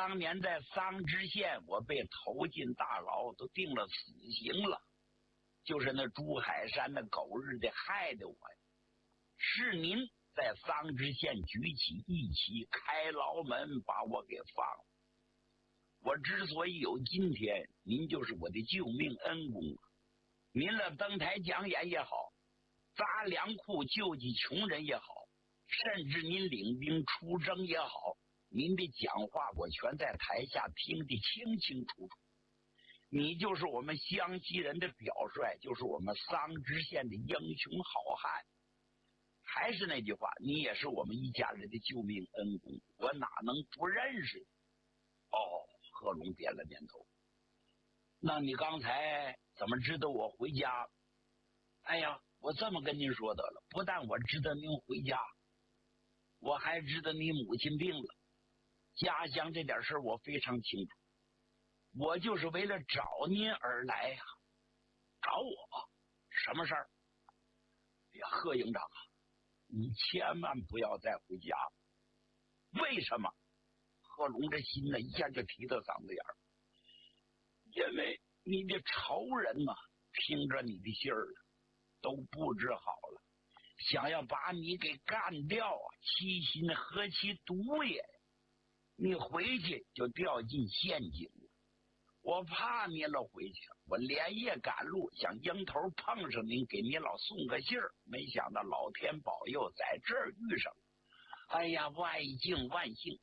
当年在桑植县，我被投进大牢，都定了死刑了。就是那朱海山的狗日的害的我呀！是您在桑植县举起义旗，开牢门把我给放了。我之所以有今天，您就是我的救命恩公。您了登台讲演也好，砸粮库救济穷人也好，甚至您领兵出征也好，您的讲话我全在台下听得清清楚楚。你就是我们湘西人的表率，就是我们桑植县的英雄好汉。还是那句话，你也是我们一家人的救命恩公，我哪能不认识？哦，贺龙点了点头。那你刚才怎么知道我回家？哎呀，我这么跟您说得了，不但我知道您回家，我还知道你母亲病了。家乡这点事我非常清楚，我就是为了找您而来呀。找我？什么事儿？哎呀，贺营长啊，你千万不要再回家。为什么？贺龙这心呢一下就提到嗓子眼儿。因为你的仇人呐，听着你的信儿了，都布置好了，想要把你给干掉啊！其心何其毒也！你回去就掉进陷阱了。我怕你了回去，我连夜赶路，想迎头碰上您，给你老送个信儿，没想到老天保佑，在这儿遇上了。哎呀，万幸万幸！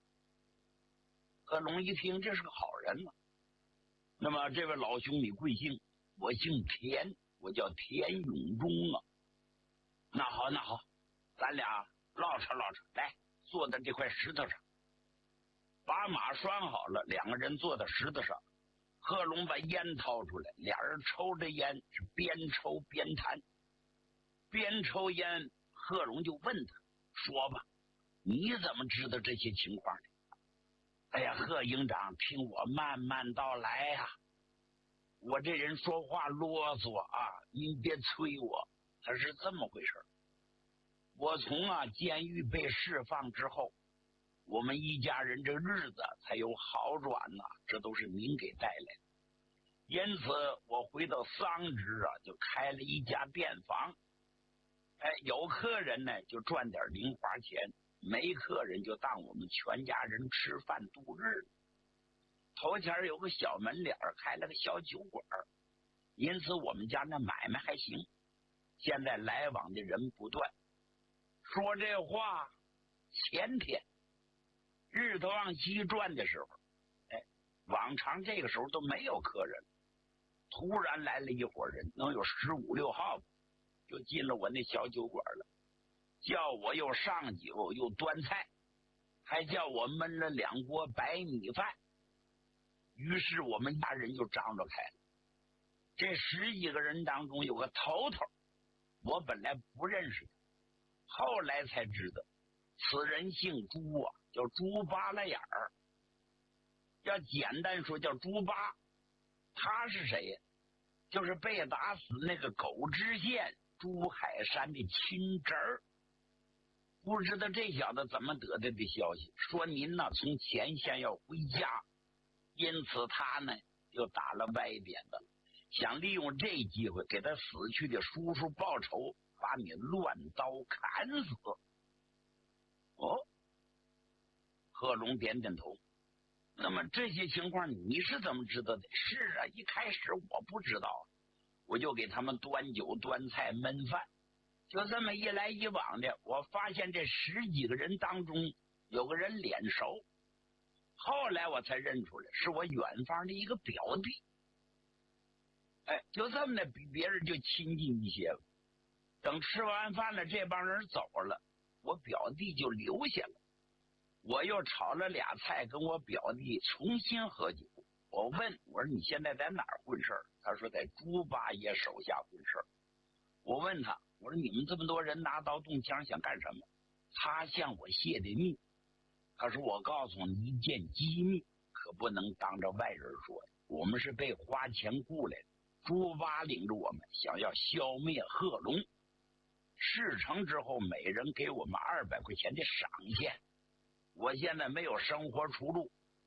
贺龙一听，这是个好人嘛。那么这位老兄你贵姓？我姓田，我叫田永忠啊。那好那好，咱俩唠扯唠扯，来坐在这块石头上，把马拴好了，两个人坐在石头上。贺龙把烟掏出来，俩人抽着烟，是边抽边谈。边抽烟，贺龙就问他，说吧，你怎么知道这些情况的？哎呀，贺营长，听我慢慢道来呀。我这人说话啰嗦啊，您别催我。他是这么回事。我从监狱被释放之后，我们一家人这日子才有好转呐，这都是您给带来的。因此我回到桑植就开了一家店房。有客人呢就赚点零花钱，没客人就当我们全家人吃饭度日。头前有个小门脸，开了个小酒馆，因此我们家那买卖还行。现在来往的人不断。说这话，前天日头往西转的时候，往常这个时候都没有客人，突然来了一伙人，能有15、16号，就进了我那小酒馆了，叫我又上酒又端菜，还叫我焖了2锅白米饭。于是我们家人就张罗开了。这10几个人当中有个头头，我本来不认识他，后来才知道此人姓朱啊，叫朱巴拉眼儿。要简单说叫朱巴。他是谁呀？就是被打死那个狗知县朱海山的亲侄儿。不知道这小子怎么得的消息，说您呢从前线要回家，因此他呢就打了歪点子，想利用这机会给他死去的叔叔报仇，把你乱刀砍死。哦，贺龙点点头。那么这些情况你是怎么知道的？是啊，一开始我不知道，我就给他们端酒端菜焖饭，就这么一来一往的，我发现这10几个人当中有个人脸熟，后来我才认出来是我远方的一个表弟。就这么的比别人就亲近一些了。等吃完饭了，这帮人走了，我表弟就留下了。我又炒了俩菜，跟我表弟重新喝酒。我问，我说你现在在哪儿混事儿？他说在朱八爷手下混事儿。我问他，我说你们这么多人拿刀动枪想干什么？他向我泄的密。他说我告诉你一件机密，可不能当着外人说。我们是被花钱雇来的，朱八领着我们想要消灭贺龙。事成之后，每人给我们200块钱的赏钱。我现在没有生活出路，